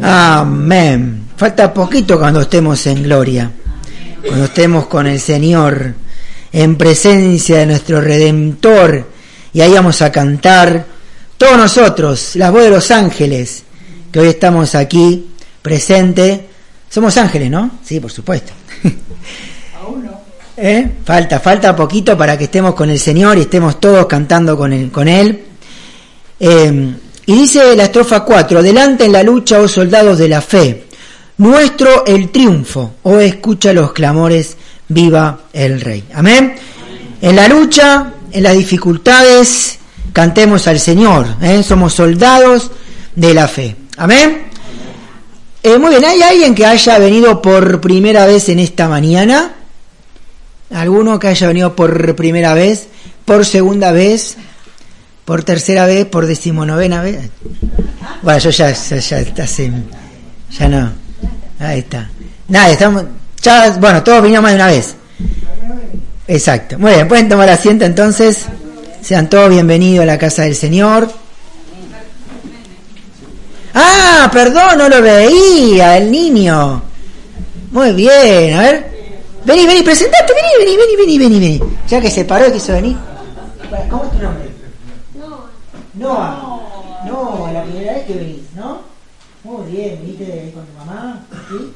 Amén. Falta poquito cuando estemos en gloria, cuando estemos con el Señor, en presencia de nuestro Redentor, y ahí vamos a cantar todos nosotros, la voz de los ángeles, que hoy estamos aquí presentes. Somos ángeles, ¿no? Sí, por supuesto. Aún no. Falta poquito para que estemos con el Señor y estemos todos cantando con Él. Y dice la estrofa 4: adelante en la lucha, oh soldados de la fe, nuestro el triunfo, oh escucha los clamores, viva el Rey. Amén. En la lucha, en las dificultades, cantemos al Señor, somos soldados de la fe. Amén. Muy bien, ¿hay alguien que haya venido por primera vez en esta mañana? ¿Alguno que haya venido por primera vez, por segunda vez, por tercera vez, por 19ª vez? Bueno, yo ya no. Ahí está. Nada, estamos ya, bueno, todos vinimos más de una vez. Exacto. Muy bien, pueden tomar asiento entonces. Sean todos bienvenidos a la casa del Señor. Ah, perdón, no lo veía, el niño. Muy bien, a ver. Vení, presentate, vení. Ya que se paró y quiso venir. ¿Cómo es tu nombre? No, la primera vez que venís, ¿no? Muy bien, viniste con tu mamá, ¿sí?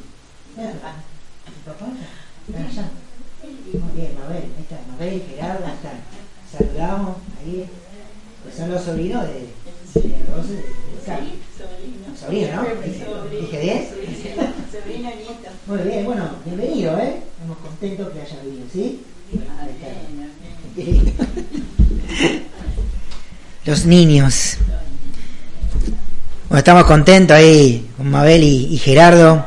¿Tu papá? ¿Están allá? Muy bien, Mabel, ahí está, Mabel, Gerardo, ahí está. Saludamos, ahí. Pues son los sobrinos de Rosy, de Carlos. Sobrino, ¿no? ¿Dije bien? Sobrino, nieto. Muy bien, bueno, bienvenido, Estamos contentos que haya venido, ¿sí? Ahí está. Los niños. Bueno, estamos contentos ahí con Mabel y Gerardo.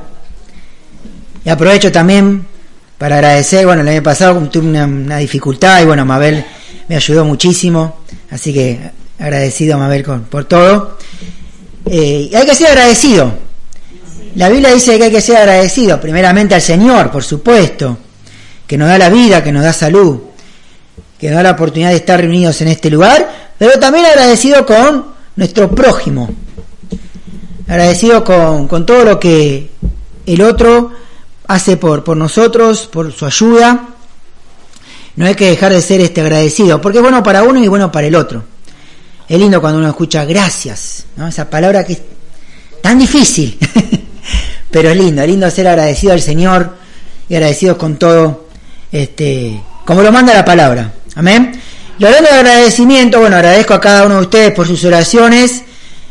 Y aprovecho también para agradecer, bueno, el año pasado tuve una dificultad y bueno, Mabel me ayudó muchísimo, así que agradecido a Mabel por todo. Hay que ser agradecido. La Biblia dice que hay que ser agradecido, primeramente al Señor, por supuesto, que nos da la vida, que nos da salud, que nos da la oportunidad de estar reunidos en este lugar, pero también agradecido con nuestro prójimo, agradecido con todo lo que el otro hace por nosotros, por su ayuda. No hay que dejar de ser agradecido, porque es bueno para uno y bueno para el otro. Es lindo cuando uno escucha gracias, ¿no? Esa palabra que es tan difícil, pero es lindo ser agradecido al Señor y agradecido con todo, como lo manda la palabra. Amén. Y hablando de agradecimiento, bueno, agradezco a cada uno de ustedes por sus oraciones.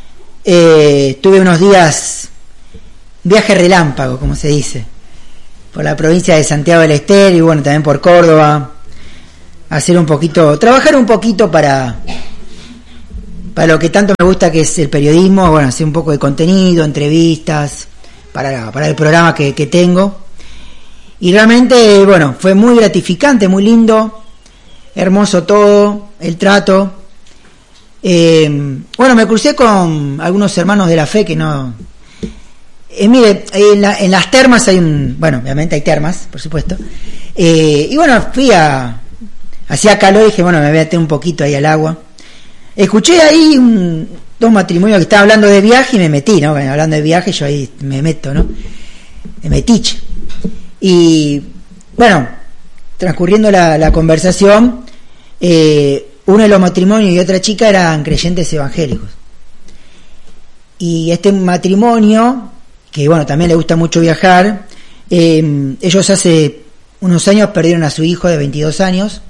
Tuve unos días, viaje relámpago, como se dice, por la provincia de Santiago del Estero y bueno, también por Córdoba, trabajar un poquito para lo que tanto me gusta, que es el periodismo, bueno, hacer un poco de contenido, entrevistas, para el programa que tengo. Y realmente, bueno, fue muy gratificante, muy lindo, hermoso todo, el trato. Bueno, me crucé con algunos hermanos de la fe que no... mire, en las termas hay bueno, obviamente hay termas, por supuesto. Y bueno, hacía calor y dije, bueno, me voy a meter un poquito ahí al agua. Escuché ahí dos matrimonios que estaban hablando de viaje y me metí, ¿no? Hablando de viaje, yo ahí me meto, ¿no? Me metiche. Y bueno, transcurriendo la conversación, uno de los matrimonios y otra chica eran creyentes evangélicos. Y este matrimonio, que bueno, también le gusta mucho viajar, ellos hace unos años perdieron a su hijo de 22 años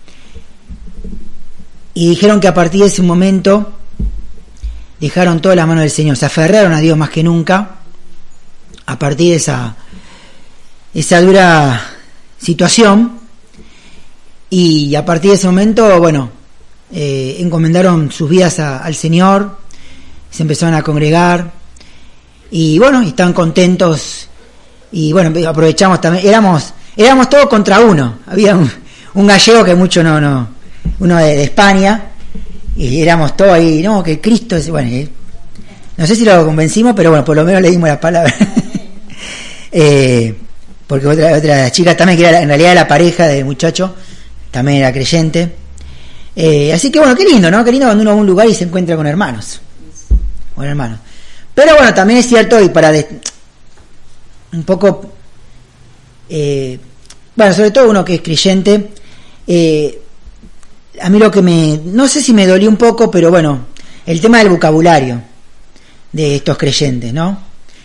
y dijeron que a partir de ese momento dejaron todas las manos del Señor, se aferraron a Dios más que nunca a partir de esa dura situación. Y a partir de ese momento, bueno, encomendaron sus vidas al Señor, se empezaron a congregar y bueno, están contentos. Y bueno, aprovechamos también, éramos todos contra uno. Había un gallego que mucho uno de España, y éramos todos ahí, no, que Cristo es, bueno, no sé si lo convencimos, pero bueno, por lo menos le dimos la palabra. Porque otra chica también, que era en realidad la pareja del muchacho, también era creyente. Así que bueno, qué lindo, ¿no? Qué lindo cuando uno va a un lugar y se encuentra con hermanos. Pero bueno, también es cierto, y para un poco, bueno, sobre todo uno que es creyente, a mí lo que no sé si me dolió un poco, pero bueno, el tema del vocabulario de estos creyentes, ¿no?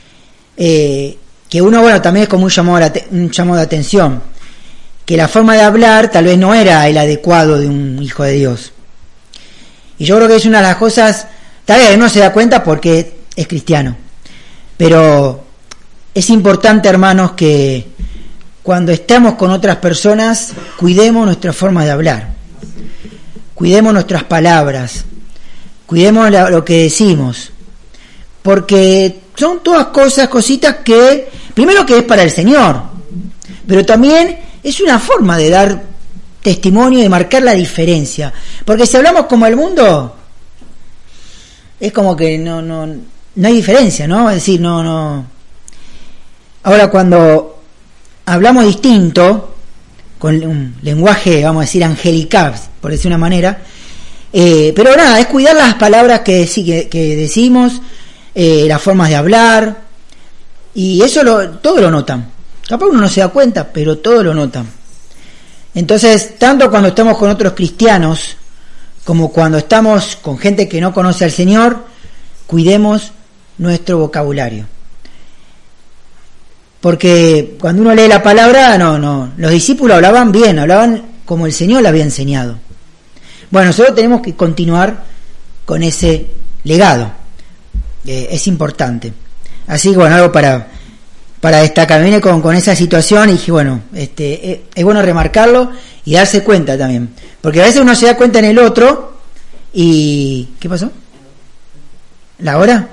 Que uno, bueno, también es como un llamado de atención, que la forma de hablar tal vez no era el adecuado de un hijo de Dios. Y yo creo que es una de las cosas, tal vez uno se da cuenta porque es cristiano, pero es importante, hermanos, que cuando estamos con otras personas, cuidemos nuestra forma de hablar, cuidemos nuestras palabras, cuidemos lo que decimos, porque son todas cositas que, primero que es para el Señor, pero también es una forma de dar testimonio, de marcar la diferencia, porque si hablamos como el mundo, es como que no hay diferencia, ¿no? Es decir, no. Ahora, cuando hablamos distinto, con un lenguaje, vamos a decir, angelical, por decir una manera, pero nada, es cuidar las palabras que decimos, las formas de hablar, y eso todo lo notan. Capaz uno no se da cuenta, pero todo lo notan. Entonces, tanto cuando estamos con otros cristianos, como cuando estamos con gente que no conoce al Señor, cuidemos nuestro vocabulario. Porque cuando uno lee la palabra, los discípulos hablaban bien, hablaban como el Señor le había enseñado. Bueno, nosotros tenemos que continuar con ese legado. Es importante. Así que bueno, algo para destacar. Me vine con esa situación y dije, bueno, es bueno remarcarlo y darse cuenta también. Porque a veces uno se da cuenta en el otro y... ¿Qué pasó? ¿La hora?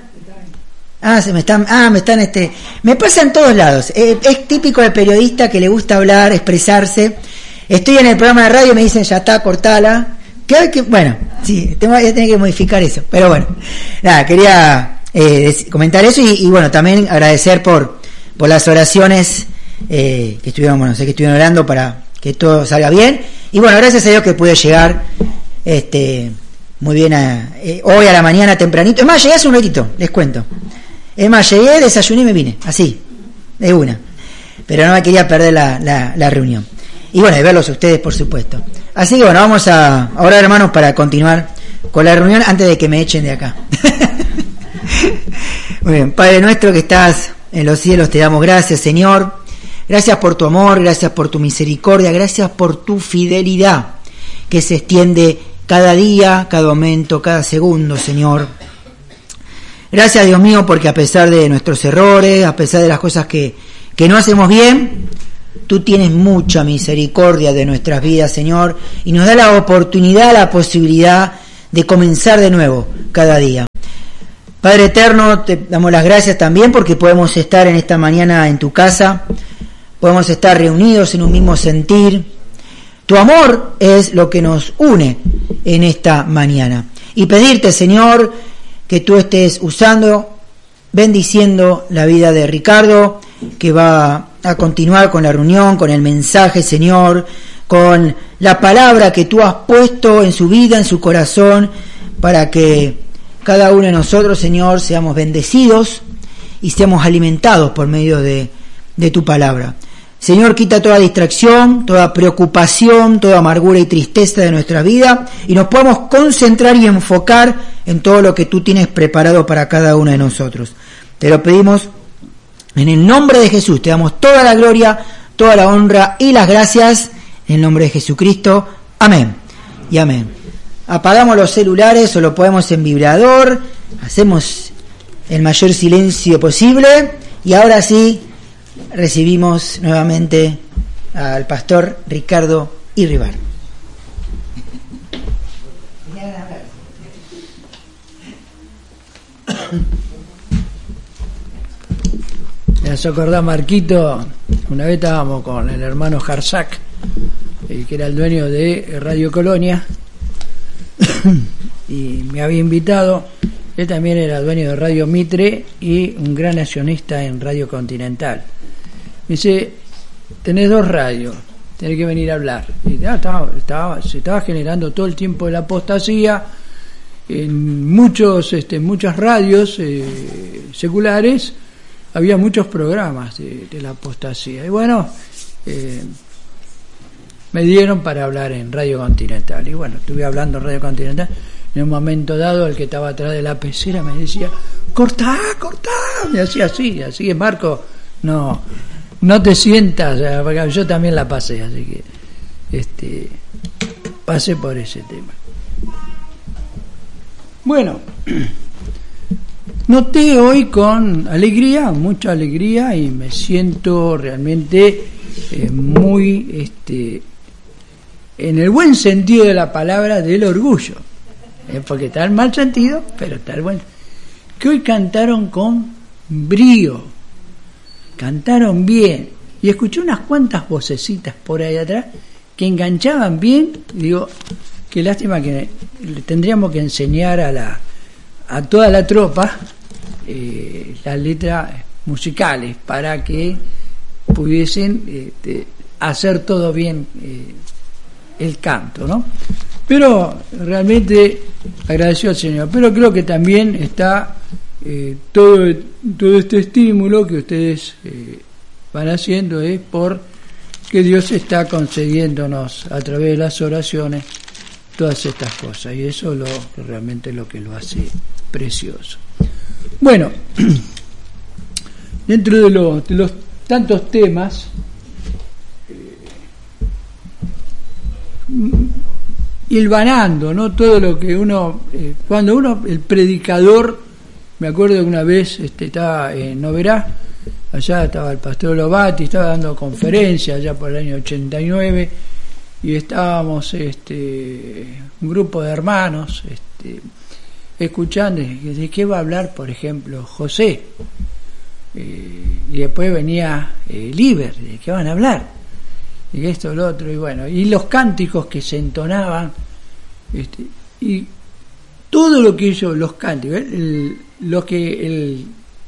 Me pasa en todos lados. Es típico del periodista que le gusta hablar, expresarse. Estoy en el programa de radio y me dicen, ya está, cortala. Bueno, sí, voy a tener que modificar eso. Pero bueno, nada, quería comentar eso y bueno, también agradecer por las oraciones que estuvieron orando para que todo salga bien. Y bueno, gracias a Dios que pude llegar muy bien hoy a la mañana tempranito. Es más, llegué hace un ratito, les cuento. Es más, llegué, desayuné y me vine, así, de una. Pero no me quería perder la reunión. Y bueno, de verlos a ustedes, por supuesto. Así que bueno, vamos a orar, hermanos, para continuar con la reunión antes de que me echen de acá. Muy bien, Padre nuestro que estás en los cielos, te damos gracias, Señor. Gracias por tu amor, gracias por tu misericordia, gracias por tu fidelidad que se extiende cada día, cada momento, cada segundo, Señor. Gracias, Dios mío, porque a pesar de nuestros errores, a pesar de las cosas que no hacemos bien, tú tienes mucha misericordia de nuestras vidas, Señor, y nos da la oportunidad, la posibilidad de comenzar de nuevo cada día. Padre eterno, te damos las gracias también porque podemos estar en esta mañana en tu casa, podemos estar reunidos en un mismo sentir. Tu amor es lo que nos une en esta mañana. Y pedirte, Señor, que tú estés usando, bendiciendo la vida de Ricardo, que va a continuar con la reunión, con el mensaje, Señor, con la palabra que tú has puesto en su vida, en su corazón, para que cada uno de nosotros, Señor, seamos bendecidos y seamos alimentados por medio de tu palabra. Señor, quita toda distracción, toda preocupación, toda amargura y tristeza de nuestra vida y nos podamos concentrar y enfocar en todo lo que tú tienes preparado para cada uno de nosotros. Te lo pedimos en el nombre de Jesús. Te damos toda la gloria, toda la honra y las gracias en el nombre de Jesucristo. Amén y amén. Apagamos los celulares o lo ponemos en vibrador, hacemos el mayor silencio posible y ahora sí recibimos nuevamente al pastor Ricardo Irribar. Me hace acordar, Marquito, una vez estábamos con el hermano Jarsak, que era el dueño de Radio Colonia, y me había invitado. Él también era dueño de Radio Mitre y un gran accionista en Radio Continental. Me dice, tenés 2 radios, tenés que venir a hablar. Y se estaba generando todo el tiempo de la apostasía en muchas radios seculares había muchos programas de la apostasía. Y bueno, me dieron para hablar en Radio Continental. Y bueno, estuve hablando en Radio Continental. En un momento dado, el que estaba atrás de la pecera me decía, cortá, me hacía así que Marco, no te sientas, porque yo también la pasé, así que pasé por ese tema. Bueno, noté hoy con alegría, mucha alegría, y me siento realmente muy, en el buen sentido de la palabra, del orgullo. Porque está el mal sentido, pero está el buen. Que hoy cantaron con brío, cantaron bien, y escuché unas cuantas vocecitas por ahí atrás que enganchaban bien. Digo, qué lástima que le tendríamos que enseñar a toda la tropa las letras musicales para que pudiesen hacer todo bien el canto, ¿no? Pero realmente agradeció al Señor. Pero creo que también está todo este estímulo que ustedes van haciendo es por que Dios está concediéndonos a través de las oraciones todas estas cosas, y eso realmente lo que lo hace precioso. Bueno, dentro de los tantos temas, hilvanando, ¿no? Todo lo que uno, cuando el predicador, me acuerdo de una vez estaba en Noverá, allá estaba el pastor Lovati, estaba dando conferencias allá por el año 89, y estábamos un grupo de hermanos escuchando de qué va a hablar, por ejemplo, José, y después venía Liber, de qué van a hablar, y esto, lo otro, y bueno, y los cánticos que se entonaban, y todo lo que ellos, los cánticos, lo que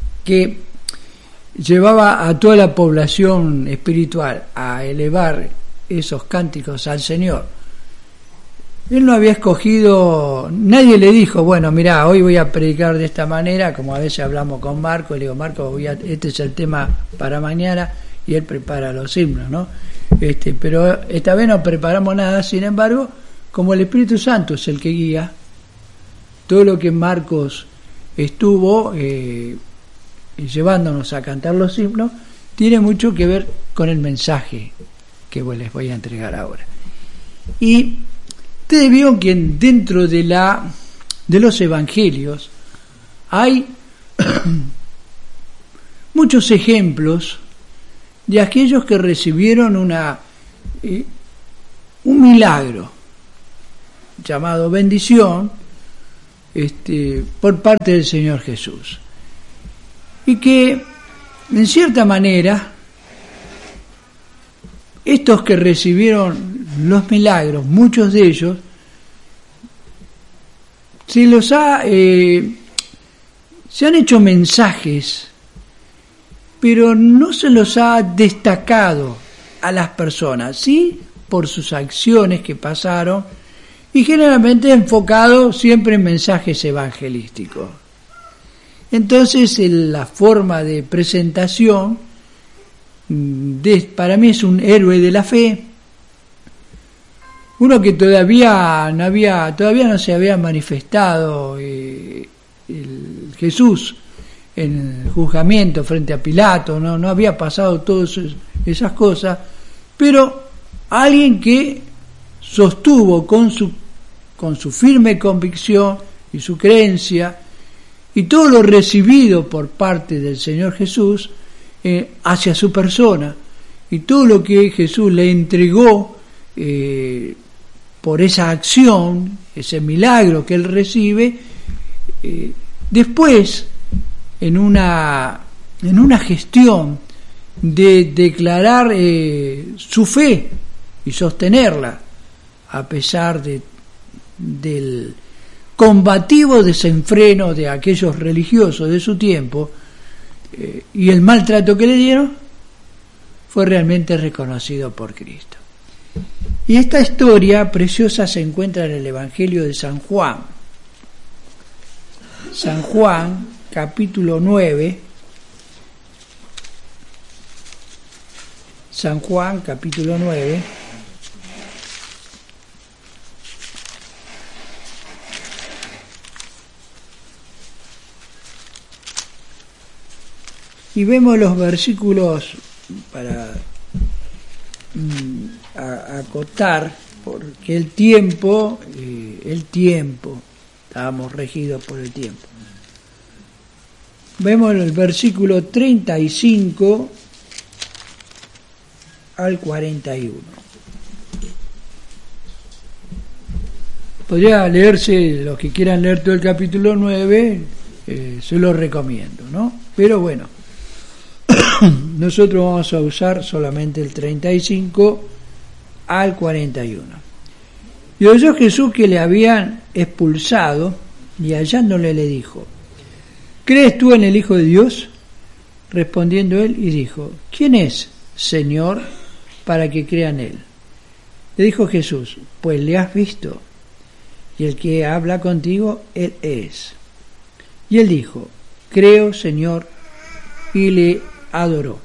llevaba a toda la población espiritual a elevar esos cánticos al Señor. Él no había escogido, nadie le dijo, bueno, mirá, hoy voy a predicar de esta manera, como a veces hablamos con Marco, le digo, Marco, este es el tema para mañana, y él prepara los himnos, ¿no? Pero esta vez no preparamos nada, sin embargo, como el Espíritu Santo es el que guía, todo lo que Marcos estuvo llevándonos a cantar los himnos, tiene mucho que ver con el mensaje que les voy a entregar ahora. Y ustedes vieron que dentro de los evangelios hay muchos ejemplos de aquellos que recibieron un milagro llamado bendición por parte del Señor Jesús, y que en cierta manera estos que recibieron los milagros, muchos de ellos, se han hecho mensajes, pero no se los ha destacado a las personas, sí por sus acciones que pasaron, y generalmente enfocado siempre en mensajes evangelísticos. Entonces la forma de presentación para mí es un héroe de la fe, uno que todavía no se había manifestado Jesús en el juzgamiento frente a Pilato, no había pasado todas esas cosas, pero alguien que sostuvo con su firme convicción y su creencia y todo lo recibido por parte del Señor Jesús hacia su persona, y todo lo que Jesús le entregó por esa acción, ese milagro que él recibe, después en una gestión de declarar su fe y sostenerla a pesar del combativo desenfreno de aquellos religiosos de su tiempo y el maltrato que le dieron, fue realmente reconocido por Cristo. Y esta historia preciosa se encuentra en el Evangelio de San Juan. San Juan, capítulo 9. San Juan, capítulo 9. Y vemos los versículos para acotar, porque el tiempo, estábamos regidos por el tiempo. Vemos el versículo 35 al 41. Podría leerse, los que quieran leer todo el capítulo 9, se lo recomiendo, ¿no? Pero bueno, nosotros vamos a usar solamente el 35 al 41. Y oyó Jesús que le habían expulsado, y hallándole le dijo: ¿crees tú en el Hijo de Dios? Respondiendo él y dijo: ¿quién es, Señor, para que crea en él? Le dijo Jesús: pues le has visto, y el que habla contigo, él es. Y él dijo: creo, Señor, y le adoró.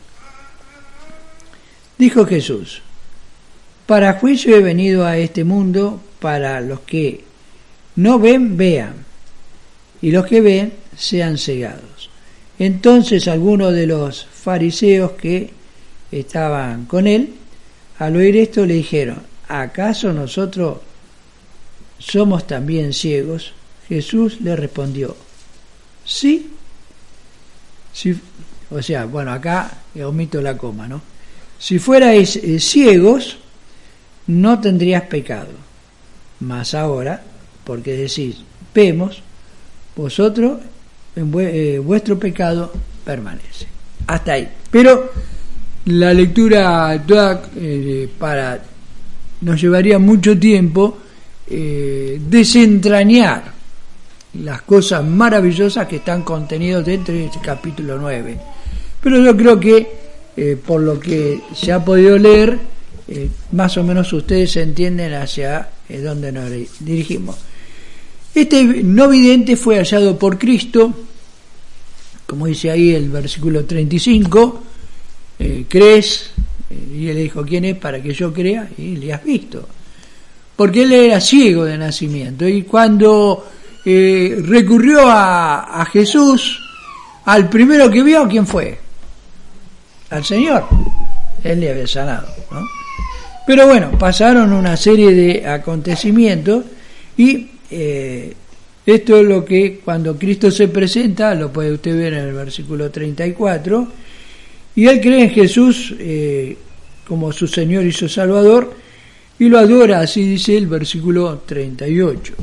Dijo Jesús: para juicio he venido a este mundo, para los que no ven, vean, y los que ven, sean cegados. Entonces algunos de los fariseos que estaban con él, al oír esto, le dijeron: ¿acaso nosotros somos también ciegos? Jesús le respondió: sí. O sea, bueno, acá omito la coma, ¿no? Si fuerais ciegos, no tendrías pecado. Mas ahora, porque decís, vemos, vosotros en vuestro pecado permanece. Hasta ahí. Pero la lectura toda nos llevaría mucho tiempo desentrañar las cosas maravillosas que están contenidas dentro de este capítulo 9. Pero yo creo que por lo que se ha podido leer, más o menos ustedes entienden hacia dónde nos dirigimos. Este no vidente fue hallado por Cristo, como dice ahí el versículo 35, ¿crees? Y él le dijo: ¿quién es para que yo crea? Y le has visto. Porque él era ciego de nacimiento, y cuando recurrió a Jesús, al primero que vio, ¿quién fue? Al Señor. Él le había sanado, ¿no? Pero bueno, pasaron una serie de acontecimientos, y esto es lo que cuando Cristo se presenta, lo puede usted ver en el versículo 34, y él cree en Jesús como su Señor y su Salvador, y lo adora, así dice el versículo 38.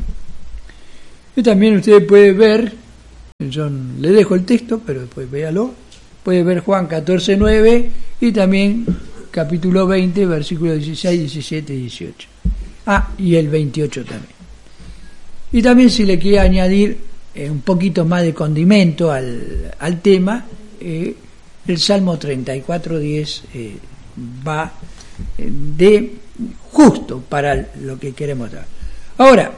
Y también usted puede ver, yo le dejo el texto, pero después véalo, puede ver Juan 14:9 y también capítulo 20, versículos 16, 17 y 18. Y el 28 también. Y también, si le quiere añadir un poquito más de condimento al tema, el Salmo 34:10 va de justo para lo que queremos dar. Ahora,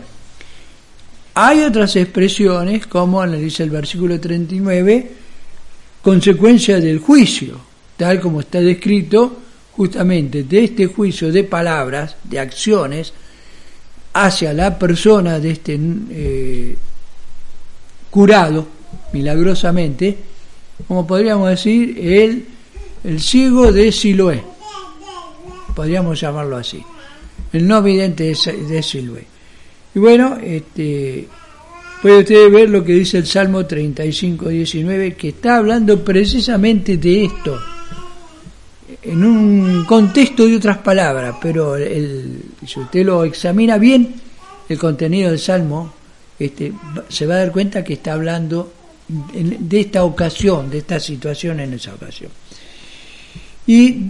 hay otras expresiones, como le dice el versículo 39, consecuencia del juicio, tal como está descrito justamente de este juicio de palabras, de acciones, hacia la persona de este curado milagrosamente, como podríamos decir, el ciego de Siloé, podríamos llamarlo así, el no vidente de Siloé. Y bueno, puede usted ver lo que dice el Salmo 35:19, que está hablando precisamente de esto, en un contexto de otras palabras, pero si usted lo examina bien, el contenido del Salmo, se va a dar cuenta que está hablando de esta ocasión, de esta situación en esa ocasión. Y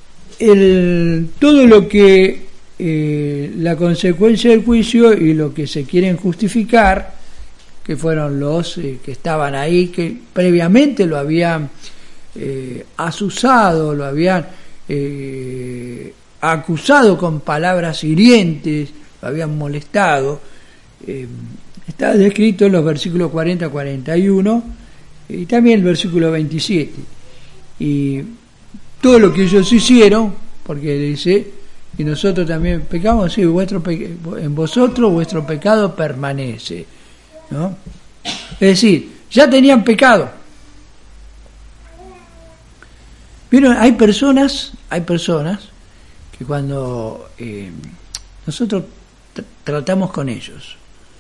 todo lo que la consecuencia del juicio y lo que se quieren justificar, que fueron los que estaban ahí, que previamente lo habían asusado, lo habían acusado con palabras hirientes, lo habían molestado, está descrito en los versículos 40-41 y también el versículo 27. Y todo lo que ellos hicieron, porque dice, y nosotros también pecamos, sí, en vosotros vuestro pecado permanece, ¿no? Es decir, ya tenían pecado. Pero hay personas que cuando nosotros tratamos con ellos,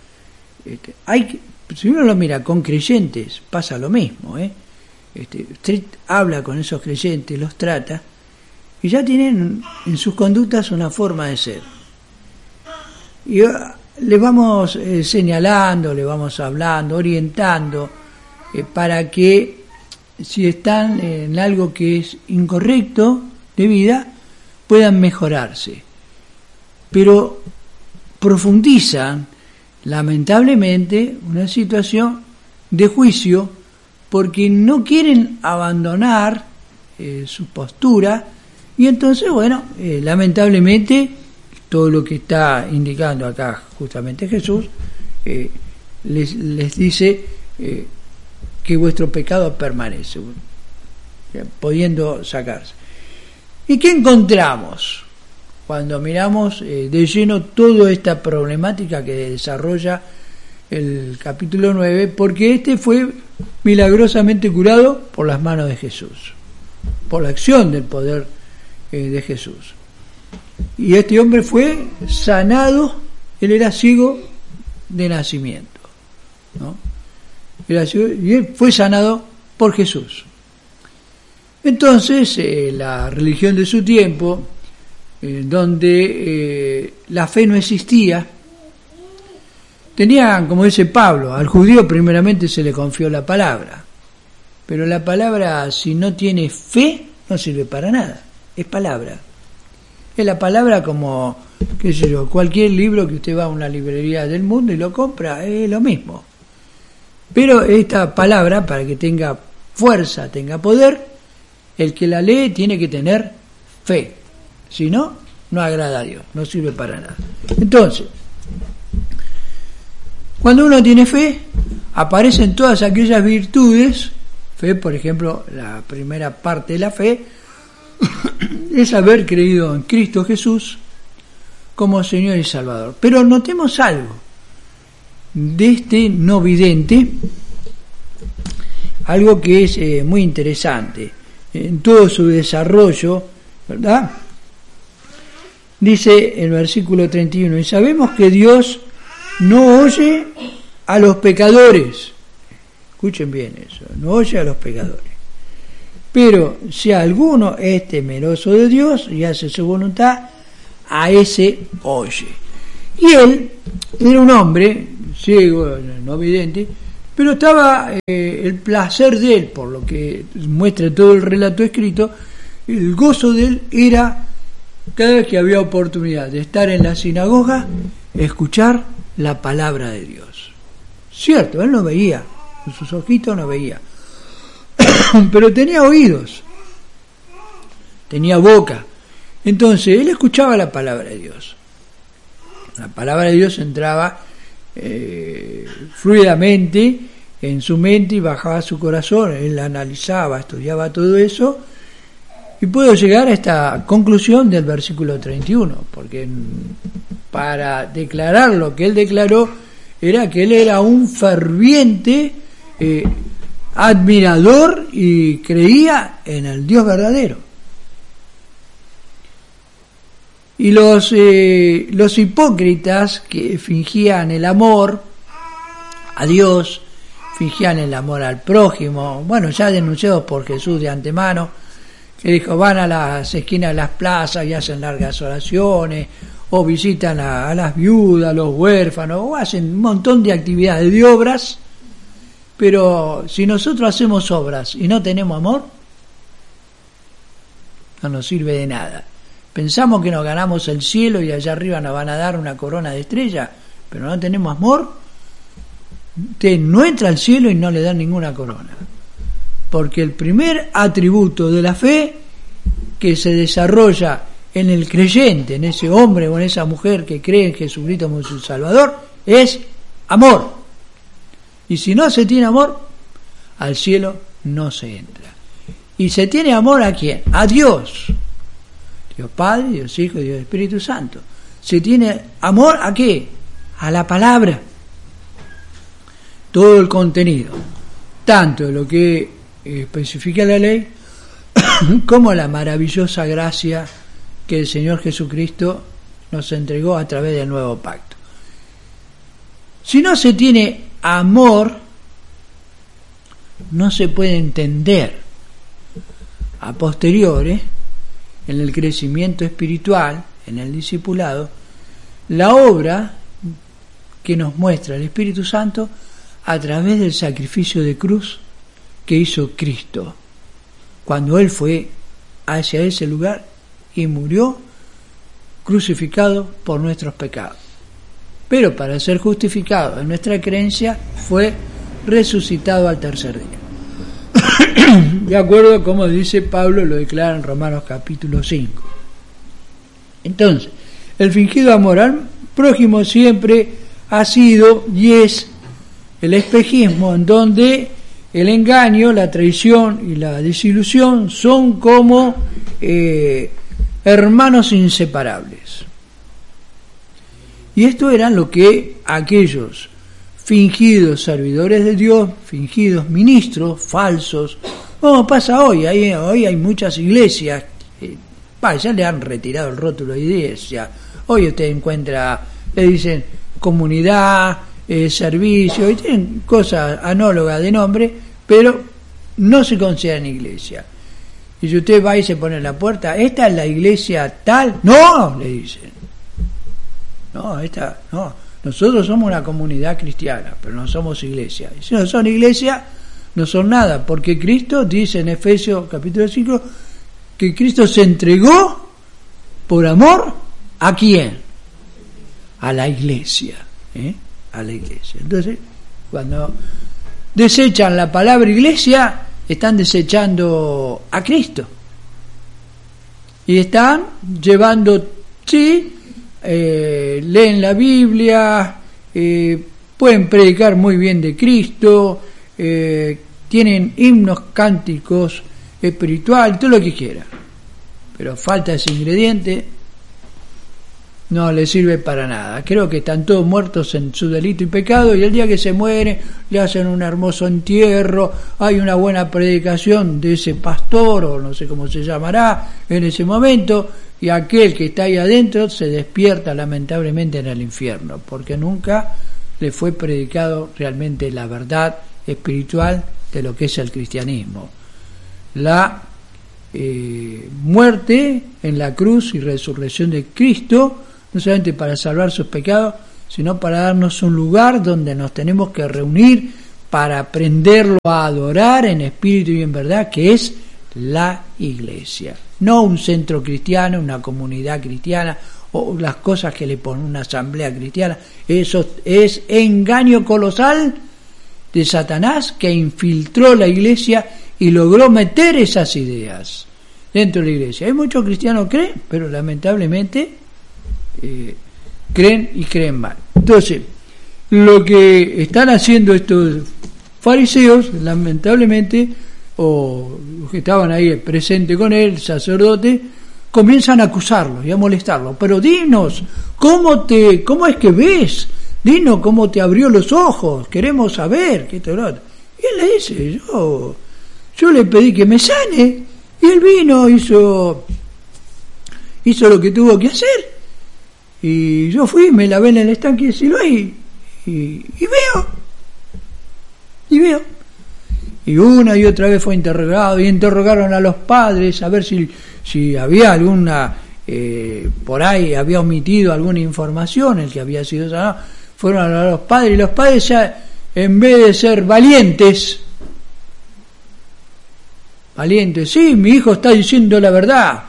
si uno lo mira con creyentes, pasa lo mismo, usted habla con esos creyentes, los trata, y ya tienen en sus conductas una forma de ser. Y le vamos señalando, le vamos hablando, orientando, para que si están en algo que es incorrecto de vida, puedan mejorarse. Pero profundizan, lamentablemente, una situación de juicio porque no quieren abandonar su postura, y entonces, bueno, lamentablemente, todo lo que está indicando acá justamente Jesús, les dice que vuestro pecado permanece, pudiendo sacarse. ¿Y qué encontramos cuando miramos de lleno toda esta problemática que desarrolla el capítulo 9? Porque este fue milagrosamente curado por las manos de Jesús, por la acción del poder de Jesús. Y este hombre fue sanado, él era ciego de nacimiento, ¿no? Era ciego, y él fue sanado por Jesús. Entonces, la religión de su tiempo, donde la fe no existía, tenían, como dice Pablo, al judío primeramente se le confió la palabra, pero la palabra, si no tiene fe, no sirve para nada, es palabra. Es la palabra como, qué sé yo, cualquier libro que usted va a una librería del mundo y lo compra, es lo mismo. Pero esta palabra, para que tenga fuerza, tenga poder, el que la lee tiene que tener fe. Si no, no agrada a Dios, no sirve para nada. Entonces, cuando uno tiene fe, aparecen todas aquellas virtudes. Fe, por ejemplo, la primera parte de la fe es haber creído en Cristo Jesús como Señor y Salvador. Pero notemos algo de este no vidente, algo que es muy interesante en todo su desarrollo, ¿verdad? Dice el versículo 31, y sabemos que Dios no oye a los pecadores. Escuchen bien eso, no oye a los pecadores. Pero si alguno es temeroso de Dios y hace su voluntad, a ese oye. Y él era un hombre ciego, no vidente, pero estaba el placer de él, por lo que muestra todo el relato escrito, el gozo de él era cada vez que había oportunidad de estar en la sinagoga, escuchar la palabra de Dios. Cierto, él no veía, con sus ojitos no veía, pero tenía oídos, tenía boca. Entonces él escuchaba la palabra de Dios. La palabra de Dios entraba fluidamente en su mente y bajaba a su corazón. Él analizaba, estudiaba todo eso, y puedo llegar a esta conclusión del versículo 31, porque para declarar lo que él declaró era que él era un ferviente admirador y creía en el Dios verdadero. Y los hipócritas que fingían el amor a Dios, fingían el amor al prójimo, bueno, ya denunciados por Jesús de antemano, que dijo, van a las esquinas de las plazas y hacen largas oraciones, o visitan a las viudas, a los huérfanos, o hacen un montón de actividades, de obras, pero si nosotros hacemos obras y no tenemos amor, no nos sirve de nada. Pensamos que nos ganamos el cielo y allá arriba nos van a dar una corona de estrella, pero no tenemos amor, usted no entra al cielo y no le dan ninguna corona. Porque el primer atributo de la fe que se desarrolla en el creyente, en ese hombre o en esa mujer que cree en Jesucristo como su Salvador, es amor. Y si no se tiene amor, al cielo no se entra. ¿Y se tiene amor a quién? A Dios. Dios Padre, Dios Hijo y Dios Espíritu Santo. ¿Se tiene amor a qué? A la palabra. Todo el contenido, tanto de lo que especifica la ley, como la maravillosa gracia que el Señor Jesucristo nos entregó a través del nuevo pacto. Si no se tiene amor, no se puede entender a posteriori, en el crecimiento espiritual, en el discipulado, la obra que nos muestra el Espíritu Santo a través del sacrificio de cruz que hizo Cristo, cuando Él fue hacia ese lugar y murió crucificado por nuestros pecados. Pero para ser justificado en nuestra creencia, fue resucitado al tercer día. De acuerdo a como dice Pablo, lo declara en Romanos capítulo 5. Entonces, el fingido amor al prójimo siempre ha sido y es el espejismo en donde el engaño, la traición y la desilusión son como hermanos inseparables. Y esto eran lo que aquellos fingidos servidores de Dios, fingidos ministros, falsos, como pasa hoy. Hoy hay muchas iglesias, ya le han retirado el rótulo de iglesia. Hoy usted encuentra, le dicen comunidad, servicio, y tienen cosas análogas de nombre, pero no se consideran iglesia. Y si usted va y se pone en la puerta, ¿esta es la iglesia tal? No, le dicen. No, nosotros somos una comunidad cristiana, pero no somos iglesia. Y si no son iglesia, no son nada, porque Cristo dice en Efesios capítulo 5 que Cristo se entregó por amor ¿a quién? A la iglesia, a la iglesia. Entonces, cuando desechan la palabra iglesia, están desechando a Cristo y están llevando, sí, leen la Biblia, pueden predicar muy bien de Cristo, tienen himnos, cánticos espiritual, todo lo que quiera, pero falta ese ingrediente, no le sirve para nada. Creo que están todos muertos en su delito y pecado, y el día que se mueren le hacen un hermoso entierro, hay una buena predicación de ese pastor, o no sé cómo se llamará en ese momento, y aquel que está ahí adentro se despierta lamentablemente en el infierno, porque nunca le fue predicado realmente la verdad espiritual de lo que es el cristianismo. La muerte en la cruz y resurrección de Cristo, no solamente para salvar sus pecados, sino para darnos un lugar donde nos tenemos que reunir para aprenderlo a adorar en espíritu y en verdad, que es la iglesia. No un centro cristiano, una comunidad cristiana, o las cosas que le ponen una asamblea cristiana. Eso es engaño colosal de Satanás, que infiltró la iglesia y logró meter esas ideas dentro de la iglesia. Hay muchos cristianos que creen, pero lamentablemente creen y creen mal. Entonces, lo que están haciendo estos fariseos, lamentablemente, o los que estaban ahí presentes con él, el sacerdote, comienzan a acusarlo y a molestarlo. Pero dinos, ¿cómo es que ves? Dinos cómo te abrió los ojos, queremos saber. Y él le dice, yo le pedí que me sane, y él vino, hizo lo que tuvo que hacer, y yo fui, me lavé en el estanque de Siloé y veo. Y una y otra vez fue interrogado, y interrogaron a los padres a ver si había alguna, por ahí había omitido alguna información, el que había sido sanado. Fueron a los padres, y los padres ya, en vez de ser valientes, sí, mi hijo está diciendo la verdad,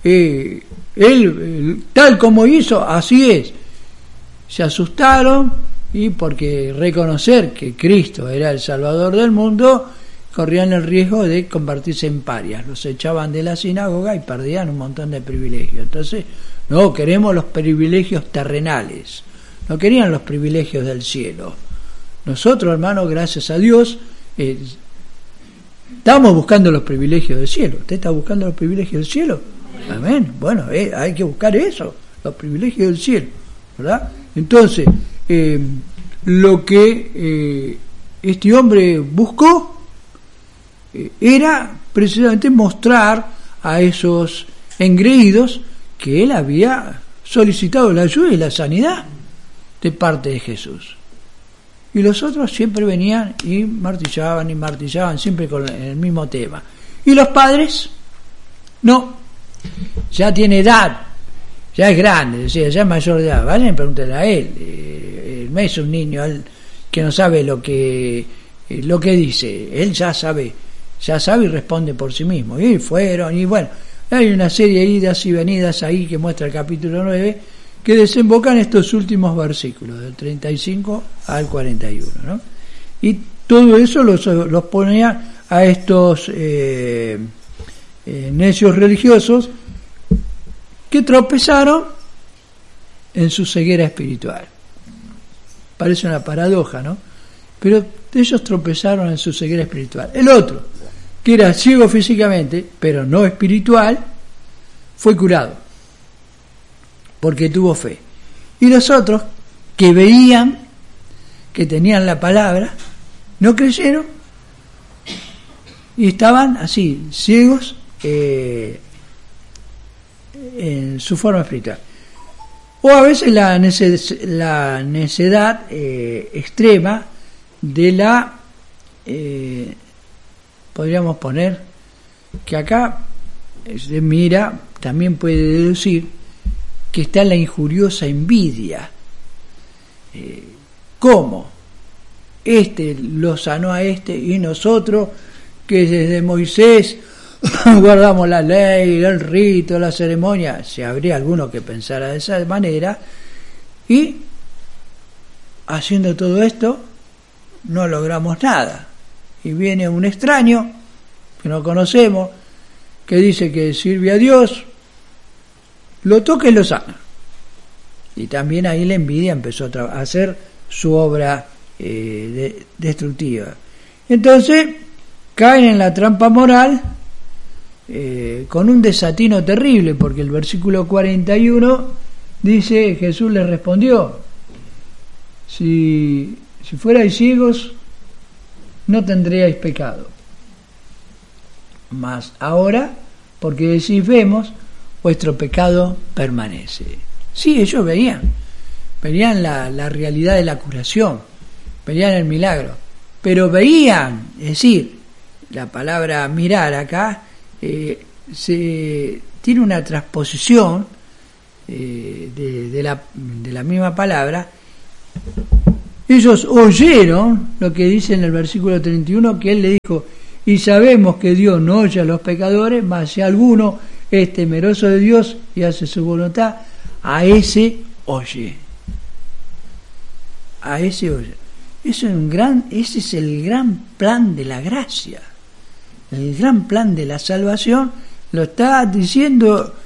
él tal como hizo, así es. Se asustaron, y porque reconocer que Cristo era el Salvador del mundo, corrían el riesgo de convertirse en parias. Los echaban de la sinagoga y perdían un montón de privilegios. Entonces, no queremos los privilegios terrenales, no querían los privilegios del cielo. Nosotros, hermanos, gracias a Dios, estamos buscando los privilegios del cielo. ¿Usted está buscando los privilegios del cielo? Amén. Bueno, hay que buscar eso, los privilegios del cielo, ¿verdad? Entonces, lo que este hombre buscó era precisamente mostrar a esos engreídos que él había solicitado la ayuda y la sanidad de parte de Jesús. Y los otros siempre venían y martillaban siempre con el mismo tema. Y los padres, no, ya tiene edad, ya es grande, decía, ya es mayor de edad, vayan y pregúntenle a él, no es un niño que no sabe lo que dice, él ya sabe y responde por sí mismo. Y fueron, y bueno, hay una serie de idas y venidas ahí que muestra el capítulo 9, que desembocan estos últimos versículos, del 35 al 41, ¿no? Y todo eso los ponía a estos necios religiosos que tropezaron en su ceguera espiritual. Parece una paradoja, ¿no? Pero ellos tropezaron en su ceguera espiritual. El otro, que era ciego físicamente, pero no espiritual, fue curado, porque tuvo fe. Y los otros, que veían, que tenían la palabra, no creyeron y estaban así, ciegos en su forma espiritual. O a veces la necedad extrema de la, podríamos poner, que acá se mira, también puede deducir que está la injuriosa envidia. ¿Cómo? Este lo sanó a este y nosotros, que desde Moisés guardamos la ley, el rito, la ceremonia, si habría alguno que pensara de esa manera, y haciendo todo esto no logramos nada. Y viene un extraño que no conocemos, que dice que sirve a Dios, lo toca y lo sana. Y también ahí la envidia empezó a hacer su obra destructiva. Entonces caen en la trampa moral con un desatino terrible, porque el versículo 41 dice, Jesús les respondió, si fuerais ciegos no tendríais pecado, mas ahora, porque decís vemos, vuestro pecado permanece. Sí, ellos veían la realidad de la curación, veían el milagro, pero veían, es decir, la palabra mirar acá tiene una transposición de la misma palabra. Ellos oyeron lo que dice en el versículo 31, que él le dijo, y sabemos que Dios no oye a los pecadores, mas si alguno es temeroso de Dios y hace su voluntad, a ese oye. A ese oye. Ese es el gran plan de la gracia. El gran plan de la salvación lo está diciendo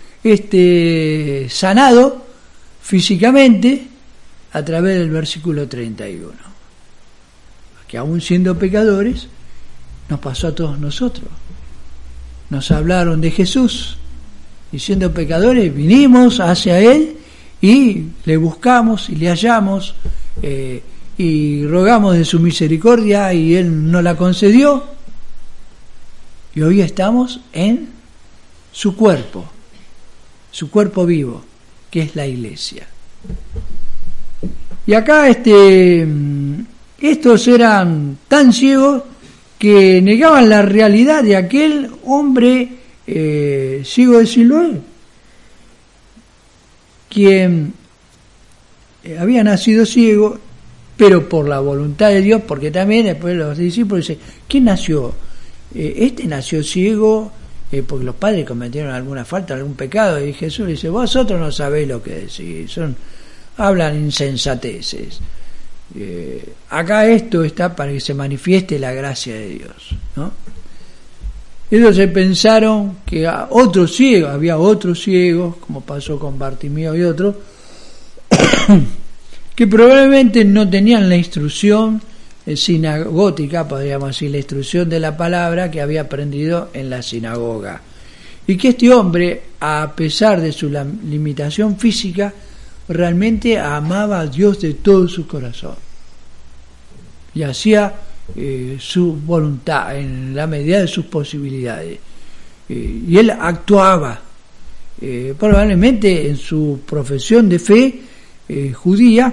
sanado físicamente a través del versículo 31. Que aún siendo pecadores, nos pasó a todos nosotros. Nos hablaron de Jesús y siendo pecadores vinimos hacia Él y le buscamos y le hallamos y rogamos de su misericordia y Él nos la concedió y hoy estamos en su cuerpo vivo, que es la iglesia. Y acá estos eran tan ciegos que negaban la realidad de aquel hombre ciego de Siloé, quien había nacido ciego, pero por la voluntad de Dios, porque también después los discípulos dicen, ¿quién nació? Nació ciego porque los padres cometieron alguna falta, algún pecado, y Jesús dice, vosotros no sabéis lo que decís, hablan insensateces. Acá esto está para que se manifieste la gracia de Dios, ¿no? Ellos se pensaron que había otros ciegos, como pasó con Bartimeo y otros, que probablemente no tenían la instrucción sinagótica, podríamos decir, la instrucción de la palabra que había aprendido en la sinagoga. Y que este hombre, a pesar de su limitación física, realmente amaba a Dios de todo su corazón. Y hacía su voluntad en la medida de sus posibilidades. Y él actuaba, probablemente en su profesión de fe judía,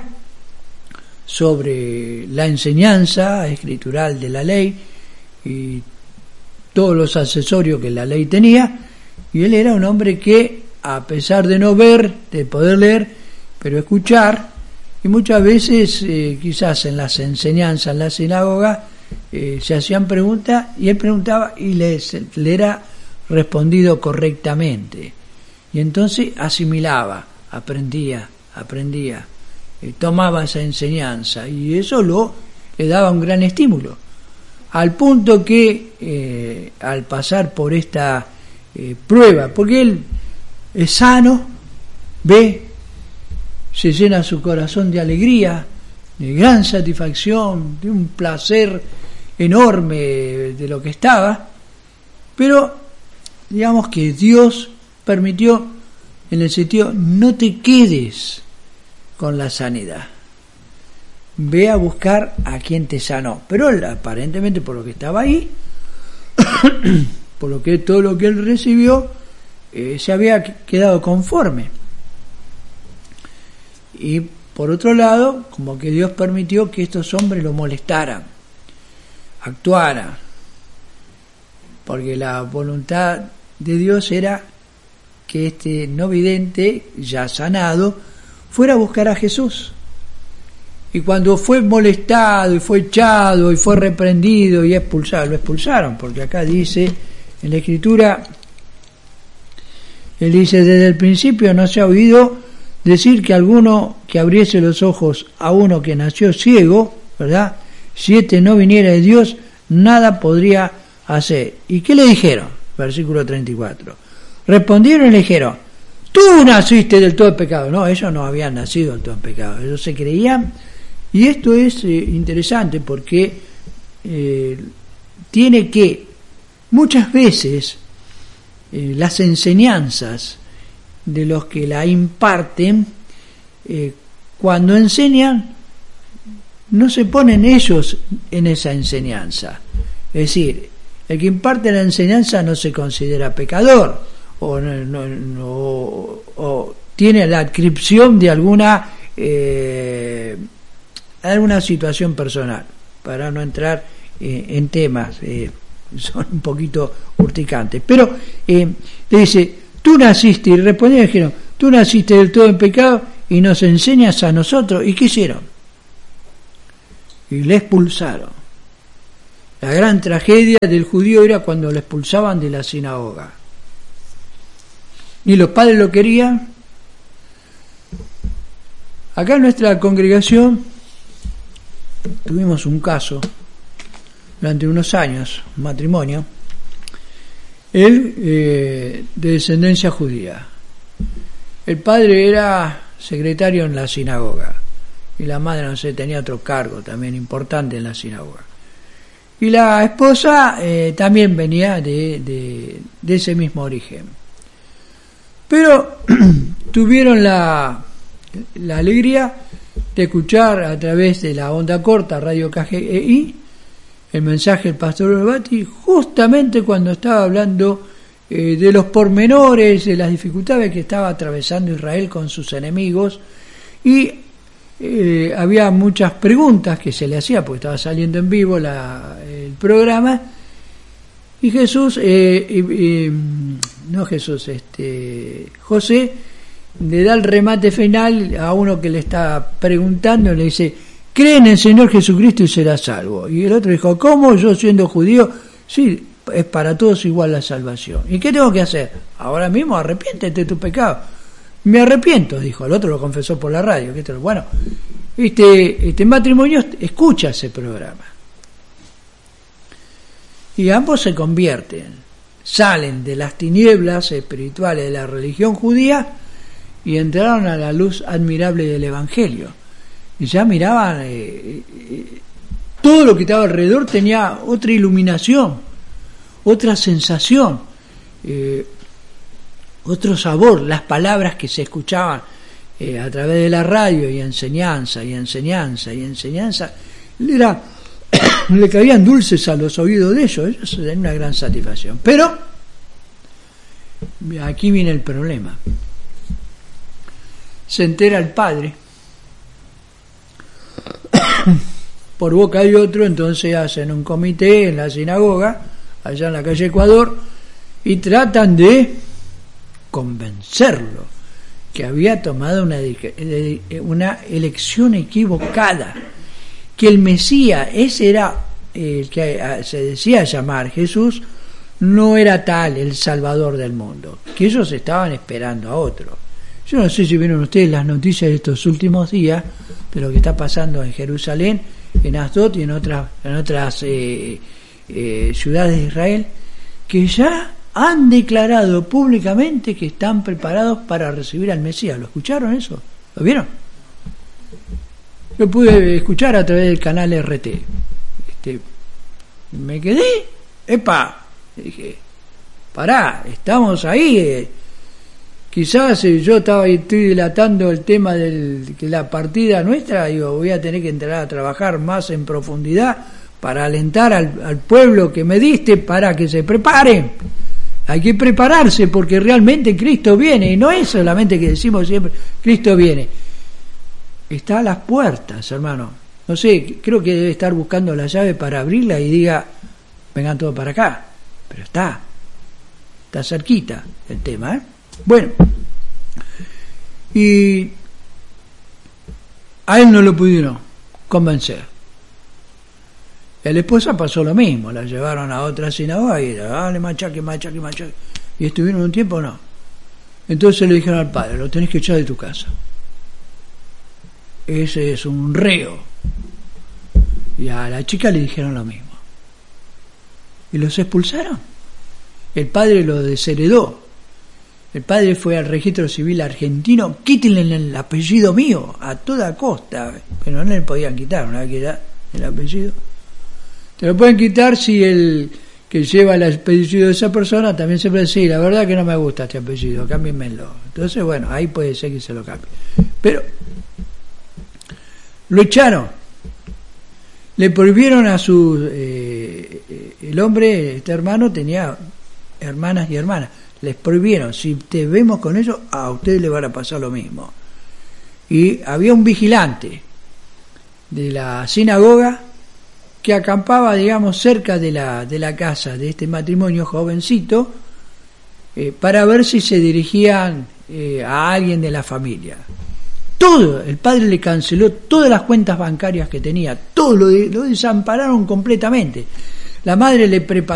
sobre la enseñanza escritural de la ley y todos los accesorios que la ley tenía, y él era un hombre que, a pesar de no ver, de poder leer, pero escuchar, y muchas veces quizás en las enseñanzas en la sinagoga se hacían preguntas y él preguntaba y le era respondido correctamente, y entonces asimilaba, aprendía, tomaba esa enseñanza, y eso le daba un gran estímulo, al punto que al pasar por esta prueba, porque él es sano, ve, se llena su corazón de alegría, de gran satisfacción, de un placer enorme de lo que estaba, pero digamos que Dios permitió, en el sentido, no te quedes con la sanidad, ve a buscar a quien te sanó. Pero él, aparentemente, por lo que estaba ahí, por lo que todo lo que él recibió, se había quedado conforme. Y por otro lado, como que Dios permitió que estos hombres lo molestaran, actuaran, porque la voluntad de Dios era que este no vidente, ya sanado, fuera a buscar a Jesús. Y cuando fue molestado y fue echado y fue reprendido y expulsado, lo expulsaron, porque acá dice en la Escritura, él dice: desde el principio no se ha oído decir que alguno que abriese los ojos a uno que nació ciego, ¿verdad? Si este no viniera de Dios, nada podría hacer. ¿Y qué le dijeron? Versículo 34. Respondieron y le dijeron: tú naciste del todo en pecado. No, ellos no habían nacido del todo en pecado, ellos se creían. Y esto es interesante porque tiene que muchas veces las enseñanzas de los que la imparten, cuando enseñan, no se ponen ellos en esa enseñanza. Es decir, el que imparte la enseñanza no se considera pecador o tiene la adscripción de alguna situación personal, para no entrar en temas, son un poquito urticantes, pero le dice: tú naciste, y respondieron y dijeron: tú naciste del todo en pecado y nos enseñas a nosotros. ¿Y qué hicieron? Y le expulsaron. La gran tragedia del judío era cuando le expulsaban de la sinagoga. Ni los padres lo querían. Acá en nuestra congregación tuvimos un caso durante unos años, un matrimonio, él de descendencia judía. El padre era secretario en la sinagoga y la madre, no sé, tenía otro cargo también importante en la sinagoga. Y la esposa también venía de ese mismo origen. Pero tuvieron la alegría de escuchar a través de la onda corta, Radio KGI, el mensaje del pastor Orbati, justamente cuando estaba hablando de los pormenores, de las dificultades que estaba atravesando Israel con sus enemigos, y había muchas preguntas que se le hacía, porque estaba saliendo en vivo el programa, y José le da el remate final a uno que le está preguntando, le dice: cree en el Señor Jesucristo y serás salvo. Y el otro dijo: ¿cómo? Yo siendo judío, sí, es para todos igual la salvación. ¿Y qué tengo que hacer? Ahora mismo arrepiéntete de tu pecado. Me arrepiento, dijo. El otro lo confesó por la radio. Bueno, este matrimonio escucha ese programa. Y ambos se convierten, salen de las tinieblas espirituales de la religión judía y entraron a la luz admirable del Evangelio. Y ya miraban todo lo que estaba alrededor tenía otra iluminación, otra sensación, otro sabor. Las palabras que se escuchaban a través de la radio, y enseñanza, le caían dulces a los oídos de ellos. Eso es una gran satisfacción. Pero aquí viene el problema. Se entera el padre por boca de otro, entonces hacen un comité en la sinagoga allá en la calle Ecuador y tratan de convencerlo que había tomado una elección equivocada, que el Mesías, ese era el que se decía llamar Jesús, no era tal el Salvador del mundo, que ellos estaban esperando a otro. Yo no sé si vieron ustedes las noticias de estos últimos días de lo que está pasando en Jerusalén, en Asdod y en otras ciudades de Israel, que ya han declarado públicamente que están preparados para recibir al Mesías. ¿Lo escucharon eso? ¿Lo vieron? Yo pude escuchar a través del canal RT. Me quedé, dije, pará, estamos ahí. Quizás yo estoy dilatando el tema que la partida nuestra, voy a tener que entrar a trabajar más en profundidad para alentar al pueblo que me diste para que se preparen. Hay que prepararse porque realmente Cristo viene, y no es solamente que decimos siempre Cristo viene. Está a las puertas, hermano. No sé, creo que debe estar buscando la llave para abrirla y diga, vengan todos para acá. Pero está cerquita el tema, ¿eh? Bueno, y a él no lo pudieron convencer. A la esposa pasó lo mismo, la llevaron a otra sinagoga y dale machaque. Y estuvieron un tiempo, no. Entonces le dijeron al padre, lo tenés que echar de tu casa. Ese es un reo. Y a la chica le dijeron lo mismo. Y los expulsaron. El padre lo desheredó. El padre fue al registro civil argentino, quítenle el apellido mío a toda costa. Pero no le podían quitar, una vez que ya el apellido. Te lo pueden quitar si el que lleva el apellido de esa persona también siempre dice, la verdad que no me gusta este apellido, cámbienmelo. Entonces, bueno, ahí puede ser que se lo cambie. Pero lo echaron. Le prohibieron a el hombre, este hermano, tenía hermanas y hermanas. Les prohibieron, si te vemos con ellos, a ustedes les van a pasar lo mismo. Y había un vigilante de la sinagoga que acampaba, digamos, cerca de la casa de este matrimonio jovencito, para ver si se dirigían a alguien de la familia. Todo, el padre le canceló todas las cuentas bancarias que tenía, todo lo desampararon completamente. La madre le preparó